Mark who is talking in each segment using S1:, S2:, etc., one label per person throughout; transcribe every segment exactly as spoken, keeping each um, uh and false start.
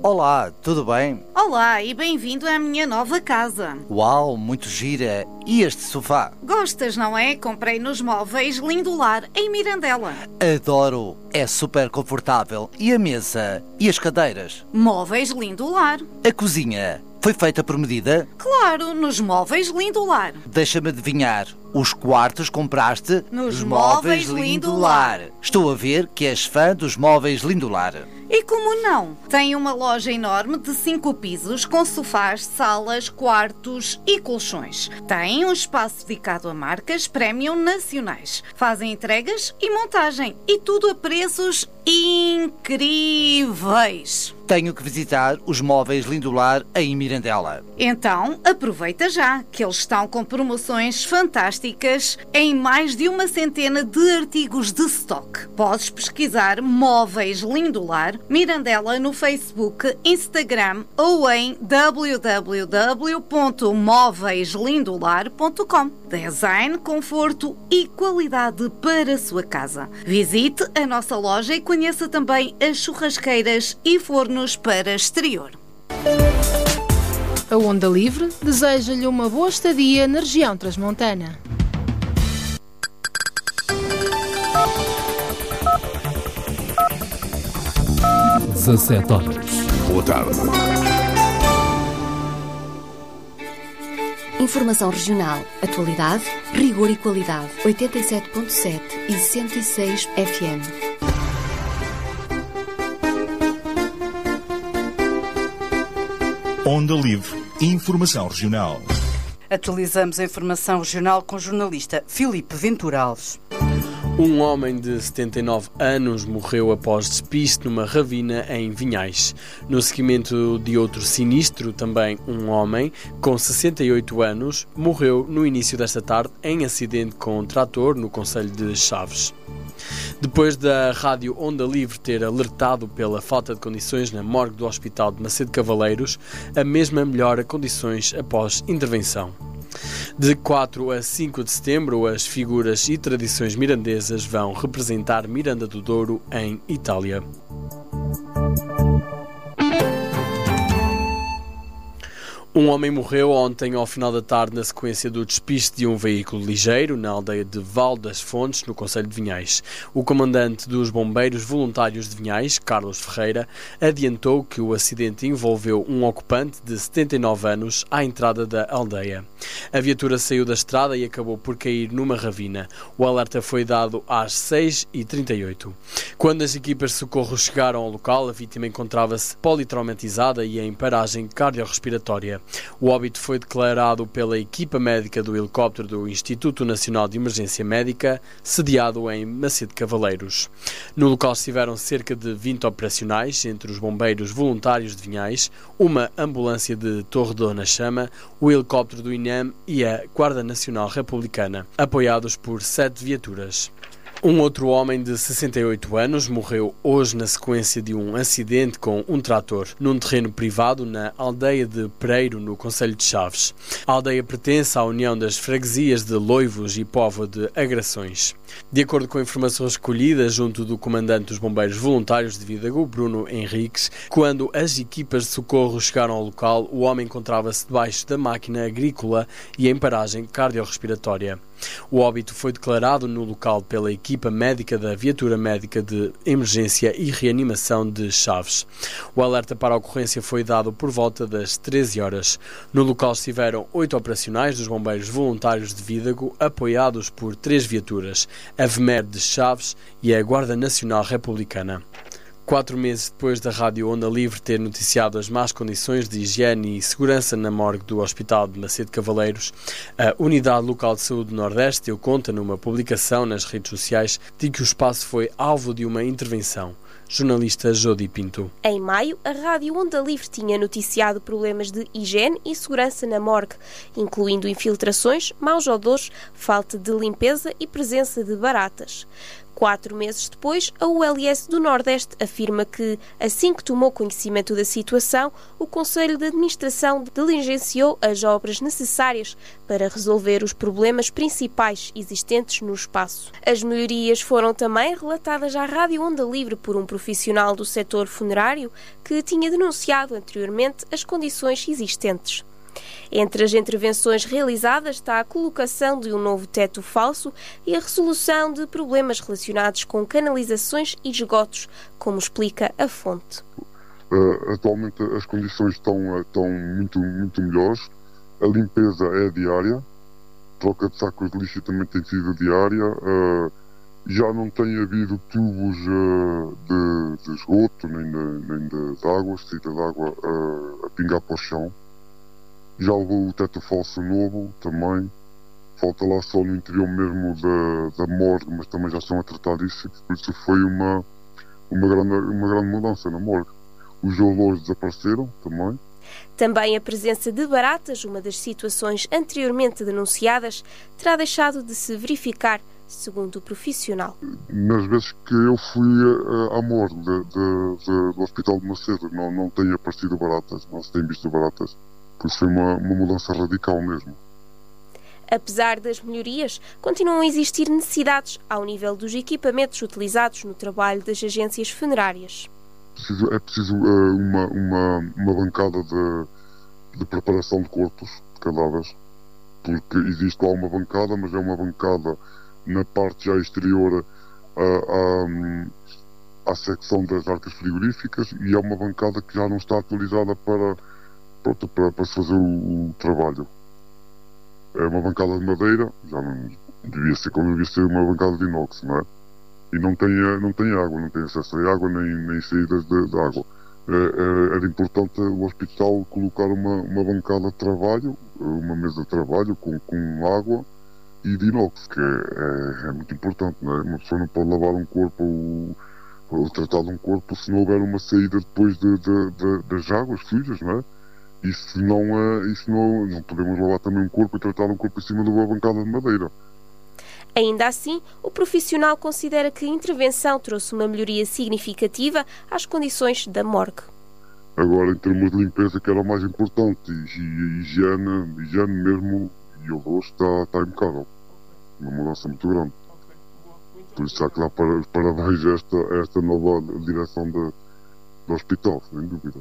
S1: Olá, tudo bem?
S2: Olá e bem-vindo à minha nova casa.
S1: Uau, muito gira. E este sofá?
S2: Gostas, não é? Comprei nos móveis Lindolar, em Mirandela.
S1: Adoro, é super confortável. E a mesa? E as cadeiras?
S2: Móveis Lindolar.
S1: A cozinha? Foi feita por medida?
S2: Claro, nos móveis Lindolar.
S1: Deixa-me adivinhar. Os quartos compraste
S2: nos móveis Lindolar.
S1: Estou a ver que és fã dos móveis Lindolar.
S2: E como não? Tem uma loja enorme de cinco pisos com sofás, salas, quartos e colchões. Tem um espaço dedicado a marcas premium nacionais. Fazem entregas e montagem. E tudo a preços incríveis.
S1: Tenho que visitar os móveis Lindolar em Mirandela.
S2: Então, aproveita já, que eles estão com promoções fantásticas em mais de uma centena de artigos de stock. Podes pesquisar Móveis Lindolar Mirandela no Facebook, Instagram ou em w w w ponto móveis lindolar ponto com. Design, conforto e qualidade para a sua casa. Visite a nossa loja e conheça também as churrasqueiras e fornos para exterior.
S3: A Onda Livre deseja-lhe uma boa estadia na região transmontana.
S4: dezassete horas. Boa tarde.
S5: Informação regional, atualidade, rigor e qualidade. oitenta e sete ponto sete e cento e seis F M.
S6: Onda Livre. Informação regional.
S7: Atualizamos a informação regional com o jornalista Filipe Ventura Alves.
S8: Um homem de setenta e nove anos morreu após despiste numa ravina em Vinhais. No seguimento de outro sinistro, também um homem com sessenta e oito anos morreu no início desta tarde em acidente com um trator no concelho de Chaves. Depois da Rádio Onda Livre ter alertado pela falta de condições na morgue do Hospital de Macedo Cavaleiros, a mesma melhora condições após intervenção. De quatro a cinco de setembro, as figuras e tradições mirandesas vão representar Miranda do Douro em Itália. Um homem morreu ontem ao final da tarde na sequência do despiste de um veículo ligeiro na aldeia de Val das Fontes, no concelho de Vinhais. O comandante dos bombeiros voluntários de Vinhais, Carlos Ferreira, adiantou que o acidente envolveu um ocupante de setenta e nove anos à entrada da aldeia. A viatura saiu da estrada e acabou por cair numa ravina. O alerta foi dado às seis e trinta e oito. Quando as equipas de socorro chegaram ao local, a vítima encontrava-se politraumatizada e em paragem cardiorrespiratória. O óbito foi declarado pela equipa médica do helicóptero do Instituto Nacional de Emergência Médica, sediado em Macedo Cavaleiros. No local estiveram cerca de vinte operacionais, entre os bombeiros voluntários de Vinhais, uma ambulância de Torredona Chama, o helicóptero do I N E M e a Guarda Nacional Republicana, apoiados por sete viaturas. Um outro homem de sessenta e oito anos morreu hoje na sequência de um acidente com um trator num terreno privado na aldeia de Pereiro, no concelho de Chaves. A aldeia pertence à União das Freguesias de Loivos e Póvoa de Agrações. De acordo com informações recolhidas junto do comandante dos bombeiros voluntários de Vídago, Bruno Henriques, quando as equipas de socorro chegaram ao local, o homem encontrava-se debaixo da máquina agrícola e em paragem cardiorrespiratória. O óbito foi declarado no local pela equipa médica da Viatura Médica de Emergência e Reanimação de Chaves. O alerta para a ocorrência foi dado por volta das treze horas. No local estiveram oito operacionais dos bombeiros voluntários de Vídago, apoiados por três viaturas, a V M E R de Chaves e a Guarda Nacional Republicana. Quatro meses depois da Rádio Onda Livre ter noticiado as más condições de higiene e segurança na morgue do Hospital de Macedo Cavaleiros, a Unidade Local de Saúde do Nordeste deu conta numa publicação nas redes sociais de que o espaço foi alvo de uma intervenção. Jornalista Jodi Pinto.
S9: Em maio, a Rádio Onda Livre tinha noticiado problemas de higiene e segurança na morgue, incluindo infiltrações, maus odores, falta de limpeza e presença de baratas. Quatro meses depois, a U L S do Nordeste afirma que, assim que tomou conhecimento da situação, o Conselho de Administração diligenciou as obras necessárias para resolver os problemas principais existentes no espaço. As melhorias foram também relatadas à Rádio Onda Livre por um profissional do setor funerário que tinha denunciado anteriormente as condições existentes. Entre as intervenções realizadas está a colocação de um novo teto falso e a resolução de problemas relacionados com canalizações e esgotos, como explica a fonte.
S10: Uh, atualmente as condições estão, estão muito, muito melhores. A limpeza é diária, a troca de sacos de lixo também tem sido diária. Uh, já não tem havido tubos uh, de, de esgoto, nem de, nem de águas, saída de água uh, a pingar para o chão. Já levou o teto falso novo também. Falta lá só no interior mesmo da, da morgue, mas também já estão a tratar disso. Por isso foi uma, uma, grande, uma grande mudança na morgue. Os olores desapareceram também.
S9: Também a presença de baratas, uma das situações anteriormente denunciadas, terá deixado de se verificar, segundo o profissional.
S10: Nas vezes que eu fui à morgue de, de, de, do Hospital de Macedo, não, não tem aparecido baratas, não se tem visto baratas. Por isso foi uma, uma mudança radical mesmo.
S9: Apesar das melhorias, continuam a existir necessidades ao nível dos equipamentos utilizados no trabalho das agências funerárias.
S10: Preciso, é preciso uh, uma, uma, uma bancada de, de preparação de corpos, de cadáveres, porque existe lá uma bancada, mas é uma bancada na parte já exterior uh, à, à secção das arcas frigoríficas, e é uma bancada que já não está atualizada para Pronto, para, para se fazer o, o trabalho. É uma bancada de madeira, já não devia ser como devia ser uma bancada de inox, não é? E não tem, não tem água, não tem acesso a água nem, nem saídas de, de água. É, é, era importante o hospital colocar uma, uma bancada de trabalho, uma mesa de trabalho com, com água e de inox, que é, é, é muito importante, não é? Uma pessoa não pode lavar um corpo ou, ou tratar de um corpo se não houver uma saída depois de, de, de, das águas sujas, não é? Isso não é, isso não, não podemos lavar também um corpo e tratar um corpo em cima de uma bancada de madeira.
S9: Ainda assim, o profissional considera que a intervenção trouxe uma melhoria significativa às condições da morgue.
S10: Agora, em termos de limpeza, que era o mais importante, e, e higiene, higiene mesmo, e o rosto está, está impecável. Uma mudança muito grande. Por isso há que dar para, parabéns a esta, a esta nova direção de, do hospital, sem dúvida.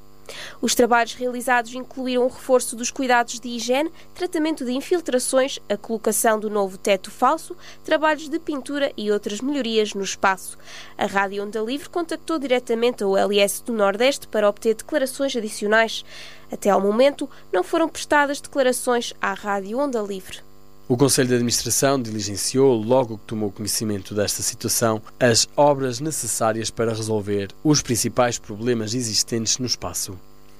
S9: Os trabalhos realizados incluíram o reforço dos cuidados de higiene, tratamento de infiltrações, a colocação do novo teto falso, trabalhos de pintura e outras melhorias no espaço. A Rádio Onda Livre contactou diretamente a U L S do Nordeste para obter declarações adicionais. Até ao momento, não foram prestadas declarações à Rádio Onda Livre.
S8: O Conselho de Administração diligenciou, logo que tomou conhecimento desta situação, as obras necessárias para resolver os principais problemas existentes no espaço.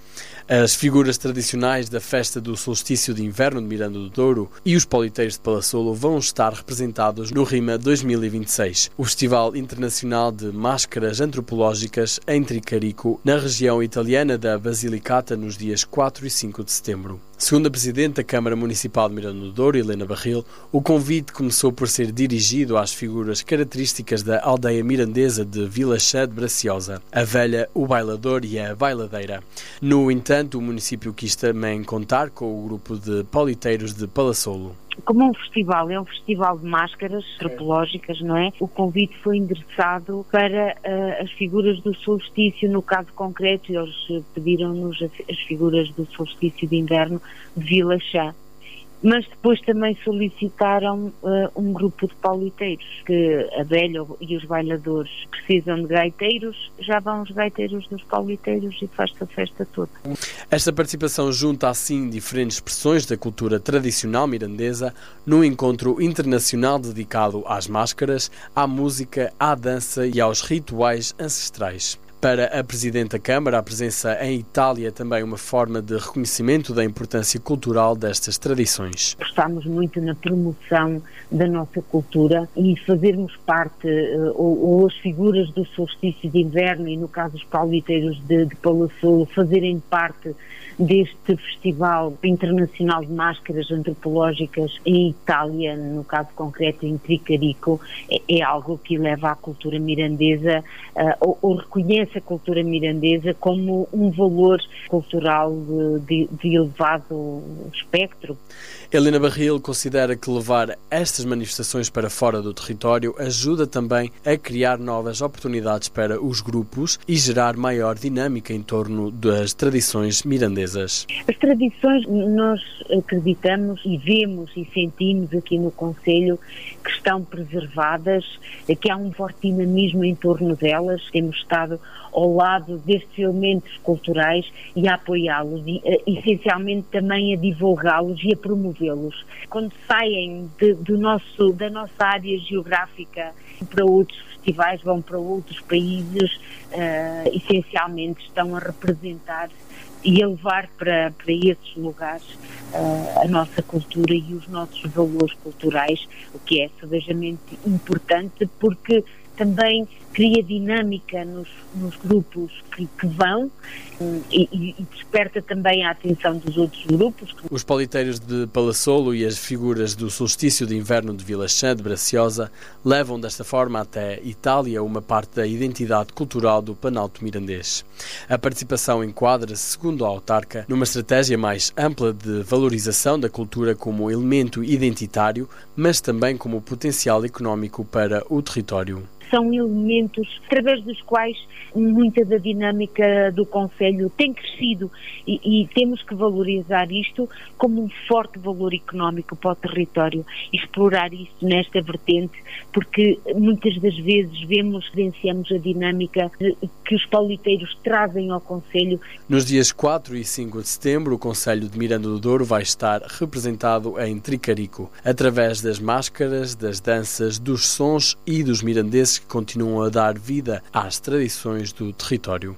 S8: As figuras tradicionais da festa do solstício de inverno de Miranda do Douro e os politeiros de Palassolo vão estar representados no RIMA dois mil e vinte e seis, o Festival Internacional de Máscaras Antropológicas em Tricarico, na região italiana da Basilicata, nos dias quatro e cinco de setembro. Segundo a Presidente da Câmara Municipal de Miranda do Douro, Helena Barril, o convite começou por ser dirigido às figuras características da aldeia mirandesa de Vila Chã de Braciosa, a velha, o bailador e a bailadeira. No entanto, o município quis também contar com o grupo de politeiros de Palassolo.
S11: Como um festival, é um festival de máscaras antropológicas, não é? O convite foi endereçado para uh, as figuras do solstício, no caso concreto, eles pediram-nos as figuras do solstício de inverno de Vila Chã. Mas depois também solicitaram uh, um grupo de pauliteiros, que a velha e os bailadores precisam de gaiteiros, já vão os gaiteiros dos pauliteiros e faz-se a festa toda.
S8: Esta participação junta assim diferentes expressões da cultura tradicional mirandesa num encontro internacional dedicado às máscaras, à música, à dança e aos rituais ancestrais. Para a Presidente da Câmara, a presença em Itália é também uma forma de reconhecimento da importância cultural destas tradições.
S11: Gostamos muito na promoção da nossa cultura e fazermos parte, ou, ou as figuras do solstício de inverno, e no caso os pauliteiros de, de Palazzolo, fazerem parte deste Festival Internacional de Máscaras Antropológicas em Itália, no caso concreto em Tricarico, é, é algo que leva a cultura mirandesa, uh, ou, ou reconhece a cultura mirandesa como um valor cultural de, de, de elevado espectro.
S8: Helena Barril considera que levar estas manifestações para fora do território ajuda também a criar novas oportunidades para os grupos e gerar maior dinâmica em torno das tradições mirandesas.
S11: As tradições, nós acreditamos e vemos e sentimos aqui no Concelho que estão preservadas, que há um forte dinamismo em torno delas. Temos estado ao lado destes elementos culturais e a apoiá-los e, essencialmente, também a divulgá-los e a promovê-los. Quando saem de, do nosso, da nossa área geográfica para outros festivais, vão para outros países, uh, essencialmente estão a representar e a levar para, para esses lugares uh, a nossa cultura e os nossos valores culturais, o que é sabejamente importante, porque também cria dinâmica nos, nos grupos que, que vão e, e desperta também a atenção dos outros grupos.
S8: Os pauliteiros de Palazzolo e as figuras do solstício de inverno de Vila Chã de Braciosa levam desta forma até Itália uma parte da identidade cultural do Planalto Mirandês. A participação enquadra-se, segundo a autarca, numa estratégia mais ampla de valorização da cultura como elemento identitário, mas também como potencial económico para o território.
S11: São elementos através dos quais muita da dinâmica do Concelho tem crescido e, e temos que valorizar isto como um forte valor económico para o território e explorar isso nesta vertente, porque muitas das vezes vemos, vivenciamos a dinâmica que os pauliteiros trazem ao Concelho.
S8: Nos dias quatro e cinco de setembro, o Concelho de Miranda do Douro vai estar representado em Tricarico, através das máscaras, das danças, dos sons e dos mirandeses que continuam a dar vida às tradições do território.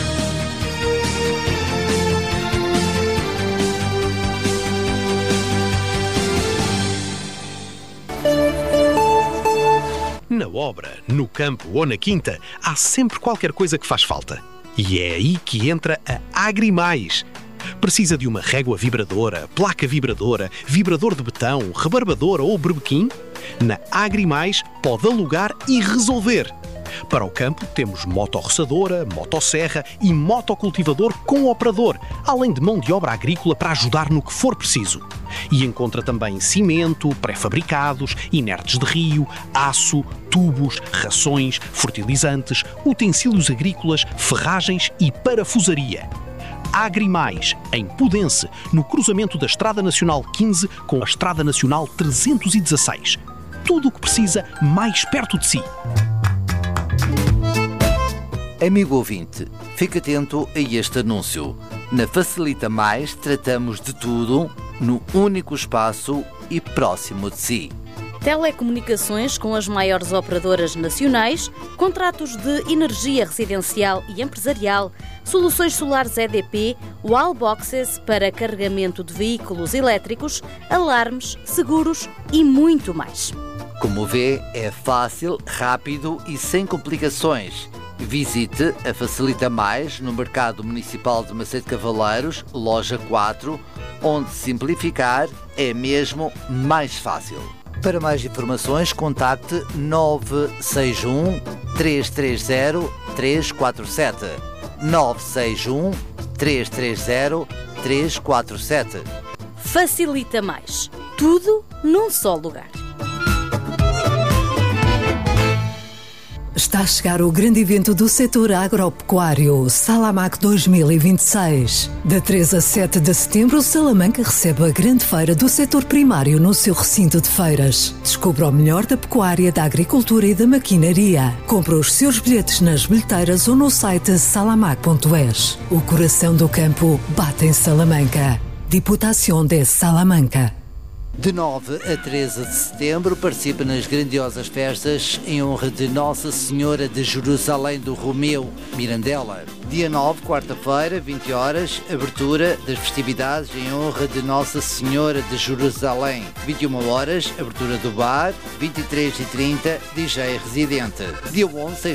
S12: Na obra, no campo ou na quinta, há sempre qualquer coisa que faz falta. E é aí que entra a Agrimais. Precisa de uma régua vibradora, placa vibradora, vibrador de betão, rebarbadora ou berbequim? Na Agrimais pode alugar e resolver. Para o campo temos motorroçadora, motosserra e motocultivador com operador, além de mão de obra agrícola para ajudar no que for preciso. E encontra também cimento, pré-fabricados, inertes de rio, aço, tubos, rações, fertilizantes, utensílios agrícolas, ferragens e parafusaria. Agrimais, em Pudense, no cruzamento da Estrada Nacional quinze com a Estrada Nacional trezentos e dezasseis. Tudo o que precisa mais perto de si.
S1: Amigo ouvinte, fique atento a este anúncio. Na Facilita Mais tratamos de tudo no único espaço e próximo de si.
S13: Telecomunicações com as maiores operadoras nacionais, contratos de energia residencial e empresarial, soluções solares E D P, wallboxes para carregamento de veículos elétricos, alarmes, seguros e muito mais.
S1: Como vê, é fácil, rápido e sem complicações. Visite a Facilita Mais no Mercado Municipal de Macedo Cavaleiros, loja quatro, onde simplificar é mesmo mais fácil. Para mais informações, contacte nove seis um, três três zero, três quatro sete. nove seis um, três três zero, três quatro sete.
S13: Facilita Mais. Tudo num só lugar.
S14: Está a chegar o grande evento do setor agropecuário, Salamac dois mil e vinte e seis. De três a sete de setembro, Salamanca recebe a grande feira do setor primário no seu recinto de feiras. Descubra o melhor da pecuária, da agricultura e da maquinaria. Compre os seus bilhetes nas bilheteiras ou no site salamac ponto es. O coração do campo bate em Salamanca. Diputação de Salamanca.
S1: De nove a treze de setembro, participa nas grandiosas festas em honra de Nossa Senhora de Jerusalém do Romeu, Mirandela. Dia nove, quarta-feira, vinte horas, abertura das festividades em honra de Nossa Senhora de Jerusalém. vinte e uma horas, abertura do bar, vinte e três e trinta, D J residente. Dia onze,